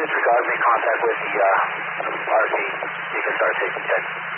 disregard, make contact with the RC, Vehicle Star Safety Check.